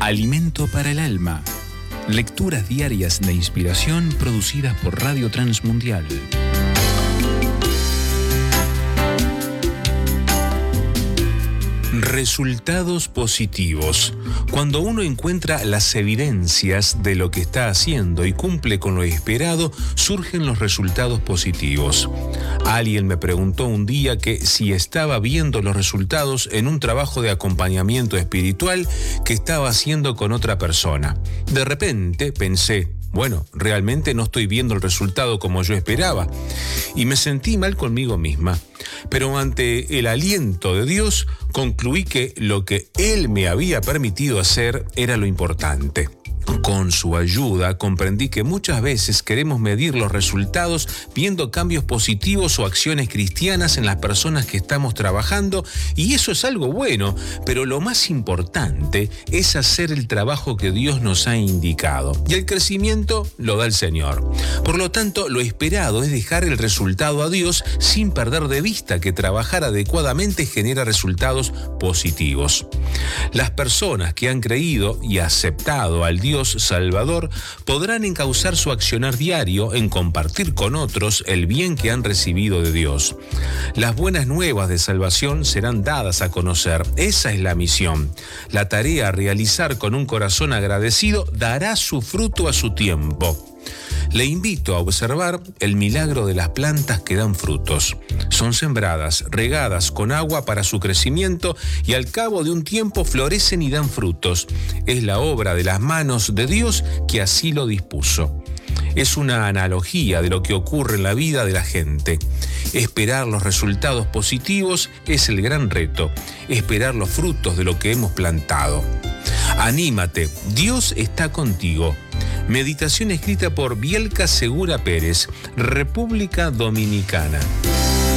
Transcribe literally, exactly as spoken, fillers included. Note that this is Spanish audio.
Alimento para el alma. Lecturas diarias de inspiración producidas por Radio Transmundial. Resultados positivos. Cuando uno encuentra las evidencias de lo que está haciendo y cumple con lo esperado, surgen los resultados positivos. Alguien me preguntó un día que si estaba viendo los resultados en un trabajo de acompañamiento espiritual que estaba haciendo con otra persona. De repente pensé, bueno, realmente no estoy viendo el resultado como yo esperaba. Y me sentí mal conmigo misma. Pero ante el aliento de Dios, concluí que lo que Él me había permitido hacer era lo importante. Con su ayuda comprendí que muchas veces queremos medir los resultados viendo cambios positivos o acciones cristianas en las personas que estamos trabajando, y eso es algo bueno, pero lo más importante es hacer el trabajo que Dios nos ha indicado, y el crecimiento lo da el Señor. Por lo tanto, lo esperado es dejar el resultado a Dios sin perder de vista que trabajar adecuadamente genera resultados positivos. Las personas que han creído y aceptado al Dios Salvador podrán encauzar su accionar diario en compartir con otros el bien que han recibido de Dios. Las buenas nuevas de salvación serán dadas a conocer. Esa es la misión. La tarea a realizar con un corazón agradecido dará su fruto a su tiempo. Le invito a observar el milagro de las plantas que dan frutos. Son sembradas, regadas con agua para su crecimiento y al cabo de un tiempo florecen y dan frutos. Es la obra de las manos de Dios que así lo dispuso. Es una analogía de lo que ocurre en la vida de la gente. Esperar los resultados positivos es el gran reto. Esperar los frutos de lo que hemos plantado. Anímate, Dios está contigo. Meditación escrita por Bielka Segura Pérez, República Dominicana.